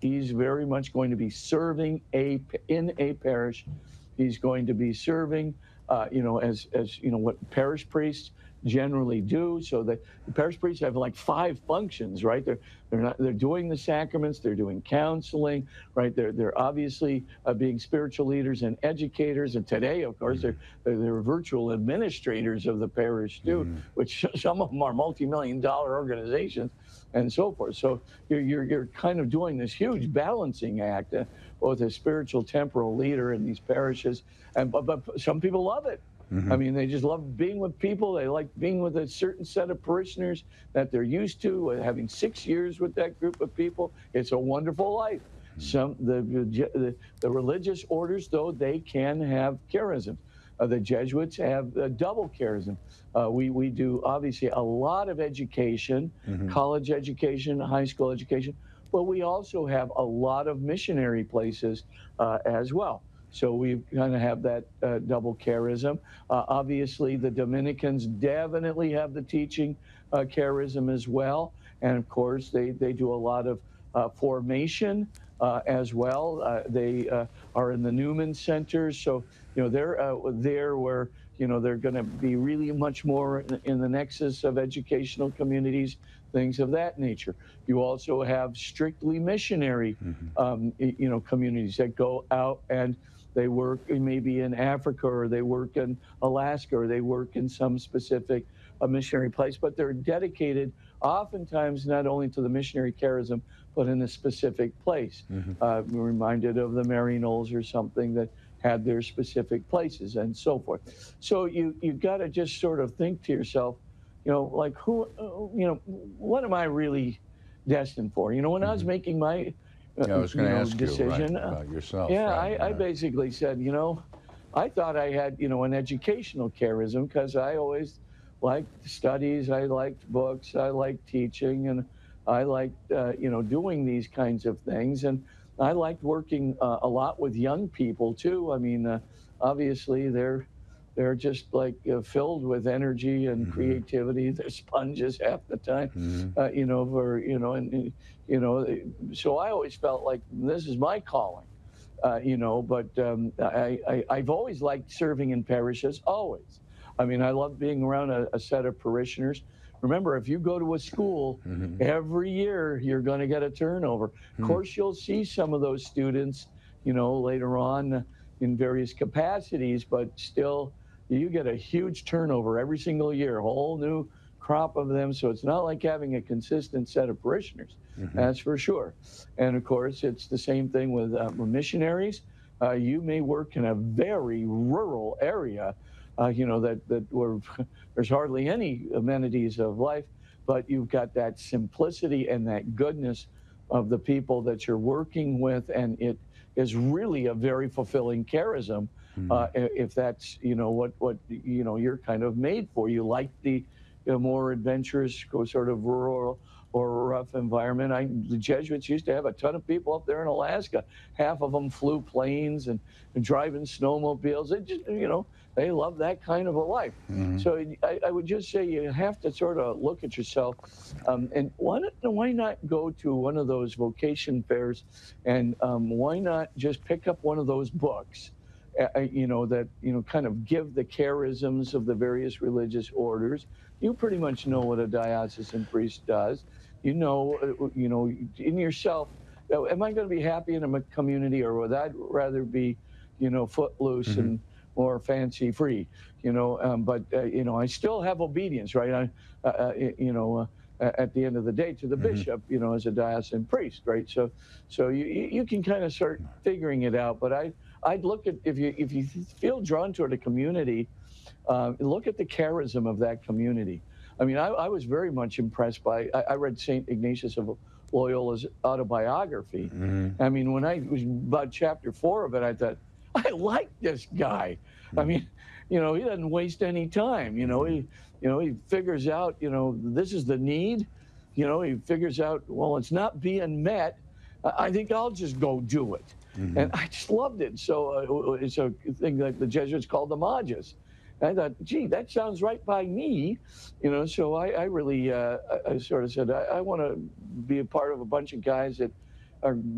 he's very much going to be serving in a parish. He's going to be serving, as you know, what parish priests generally do. So the parish priests have like 5 functions, right? They're doing the sacraments, they're doing counseling, right? They're obviously being spiritual leaders and educators, and today, of course, they're virtual administrators of the parish too, which some of them are multi-million-dollar organizations and so forth. So you're kind of doing this huge balancing act, both a spiritual temporal leader in these parishes, but some people love it. I mean, they just love being with people. They like being with a certain set of parishioners that they're used to, having 6 years with that group of people. It's a wonderful life. The religious orders, though, they can have charism. The Jesuits have double charism. We do, obviously, a lot of education, college education, high school education, but we also have a lot of missionary places as well. So we kind of have that double charism. Obviously, the Dominicans definitely have the teaching charism as well. And of course, they do a lot of formation as well. They are in the Newman Centers. So, you know, they're there where, you know, they're going to be really much more in the nexus of educational communities, things of that nature. You also have strictly missionary, communities that go out and they work maybe in Africa, or they work in Alaska, or they work in some specific missionary place, but they're dedicated oftentimes not only to the missionary charism, but in a specific place. We're reminded of the Maryknolls or something that had their specific places and so forth. So you've got to just sort of think to yourself, you know, like what am I really destined for? You know, when I was making my I was going to ask decision you about yourself. Yeah, right, I basically said, you know, I thought I had, you know, an educational charism because I always liked studies, I liked books, I liked teaching, and I liked, doing these kinds of things. And I liked working a lot with young people too. I mean, obviously they're just like filled with energy and creativity. They're sponges half the time, so I always felt like this is my calling. But I've always liked serving in parishes, always. I mean, I love being around a set of parishioners. Remember, if you go to a school, every year you're going to get a turnover. Of course, you'll see some of those students, you know, later on in various capacities, but still, you get a huge turnover every single year, a whole new crop of them. So it's not like having a consistent set of parishioners, that's for sure. And of course, it's the same thing with missionaries. You may work in a very rural area, where there's hardly any amenities of life, but you've got that simplicity and that goodness of the people that you're working with, and it is really a very fulfilling charism. If that's what you're kind of made for. You like the more adventurous, sort of rural or rough environment. The Jesuits used to have a ton of people up there in Alaska. Half of them flew planes and driving snowmobiles. They just, they love that kind of a life. So I would just say you have to sort of look at yourself, and why not go to one of those vocation fairs, and why not just pick up one of those books, that kind of give the charisms of the various religious orders. You pretty much know what a diocesan priest does. In yourself, am I going to be happy in a community, or would I rather be, footloose and more fancy free? I still have obedience, right? At the end of the day, to the bishop, as a diocesan priest, right? So you can kind of start figuring it out. But I'd look at, if you feel drawn toward a community, look at the charism of that community. I mean, I was very much impressed by, I read St. Ignatius of Loyola's autobiography. I mean, when I was about chapter 4 of it, I thought, I like this guy. I mean, he doesn't waste any time. He figures out, this is the need. He figures out, well, it's not being met. I think I'll just go do it. And I just loved it. So it's a thing that the Jesuits called the Magus. And I thought, gee, that sounds right by me. So I really, I sort of said, I want to be a part of a bunch of guys that are